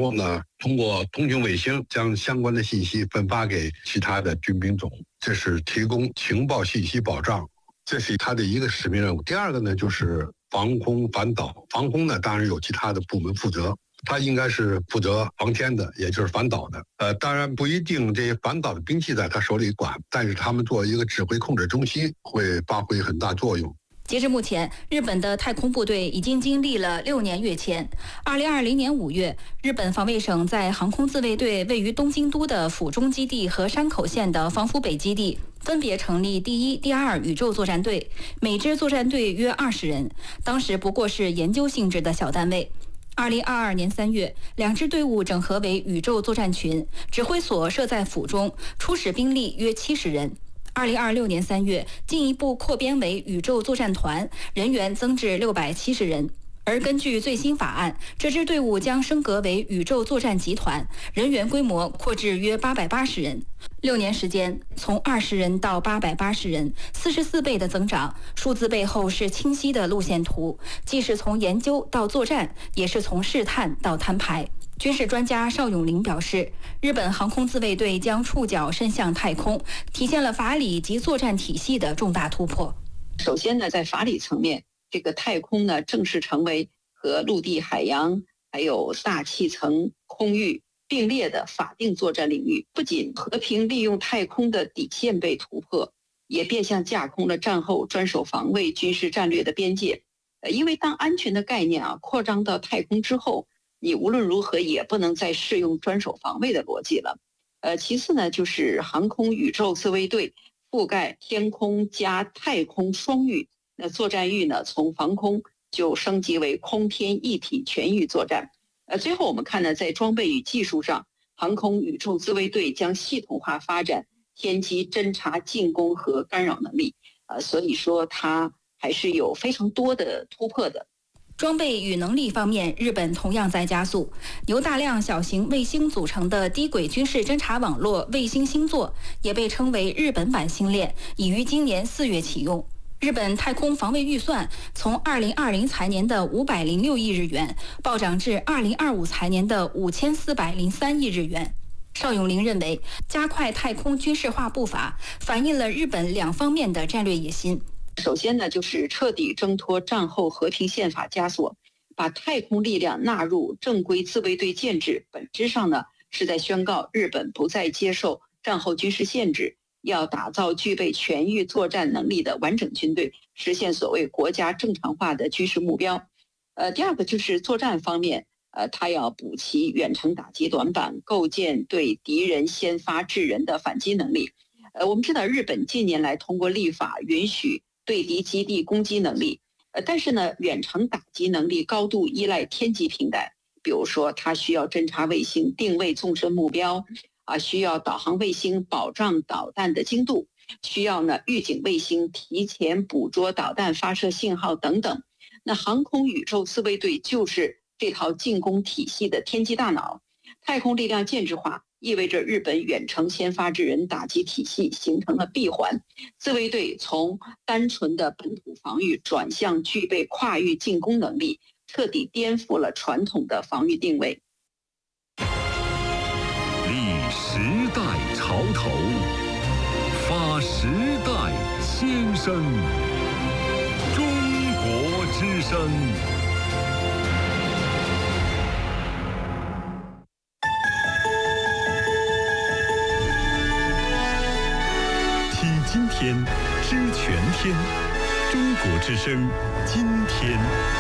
后呢，通过通讯卫星将相关的信息分发给其他的军兵种，这是提供情报信息保障，这是它的一个使命任务。第二个呢，就是防空反导。防空呢，当然有其他的部门负责，它应该是负责防天的，也就是反导的。当然不一定这些反导的兵器在他手里管，但是他们作为一个指挥控制中心，会发挥很大作用。 截至目前，日本的太空部队已经经历了6年跃迁。2020年5月，日本防卫省在航空自卫队位于东京都的府中基地和山口县的防府北基地分别成立第1、第2宇宙作战队，每支作战队约20人，当时不过是研究性质的小单位。2022年3月，两支队伍整合为宇宙作战群，指挥所设在府中，初始兵力约70人。2026年3月，进一步扩编为宇宙作战团，人员增至670人。而根据最新法案，这支队伍将升格为宇宙作战集团，人员规模扩至约880人。6年时间，从20人到880人，44倍的增长。数字背后是清晰的路线图，既是从研究到作战，也是从试探到摊牌。军事专家邵永林表示，日本航空自卫队将触角伸向太空，体现了法理及作战体系的重大突破。 首先呢，在法理层面，这个太空呢正式成为和陆地、海洋还有大气层、空域并列的法定作战领域。不仅和平利用太空的底线被突破，也变相架空了战后专守防卫军事战略的边界。因为当安全的概念扩张到太空之后，你无论如何也不能再适用专守防卫的逻辑了。其次呢，就是航空宇宙自卫队覆盖天空加太空双域，那作战域呢从防空就升级为空天一体全域作战。最后我们看呢，在装备与技术上，航空宇宙自卫队将系统化发展天基侦察、进攻和干扰能力。所以说它还是有非常多的突破的。 装备与能力方面，日本同样在加速。由大量小型卫星组成的低轨军事侦察网络卫星星座，也被称为日本版星链，已于今年4月启用。日本太空防卫预算从2020财年的506亿日元暴涨至2025财年的5403亿日元。邵永林认为，加快太空军事化步伐，反映了日本两方面的战略野心。 首先呢，就是彻底挣脱战后和平宪法枷锁，把太空力量纳入正规自卫队建制，本质上呢是在宣告日本不再接受战后军事限制，要打造具备全域作战能力的完整军队，实现所谓国家正常化的军事目标。第二个就是作战方面，它要补齐远程打击短板，构建对敌人先发制人的反击能力。我们知道日本近年来通过立法允许对敌基地攻击能力，但是呢，远程打击能力高度依赖天基平台，比如说它需要侦察卫星定位纵深目标，需要导航卫星保障导弹的精度，需要呢预警卫星提前捕捉导弹发射信号等等。那航空宇宙自卫队就是这套进攻体系的天基大脑。太空力量建制化意味着日本远程先发制人打击体系形成了闭环，自卫队从单纯的本土防御转向具备跨域进攻能力，彻底颠覆了传统的防御定位。 立时代潮头，发时代先声，中国之声。今天知全天，中国之声，今天。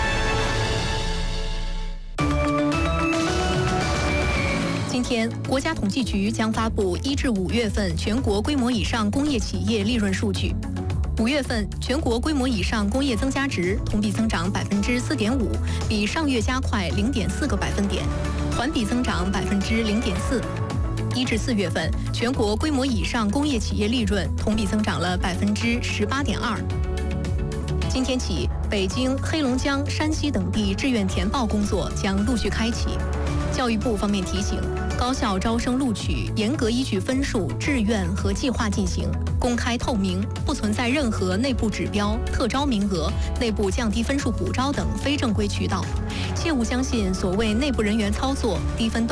今天，国家统计局将发布1至5月份全国规模以上工业企业利润数据。5月份全国规模以上工业增加值同比增长4.5%，比上月加快0.4个百分点，环比增长0.4%。1至4月份，全国规模以上工业企业利润同比增长了18.2%。今天起，北京、黑龙江、山西等地志愿填报工作将陆续开启。教育部方面提醒，高校招生录取严格依据分数、志愿和计划进行，公开透明，不存在任何内部指标、特招名额、内部降低分数补招等非正规渠道，切勿相信所谓内部人员操作、低分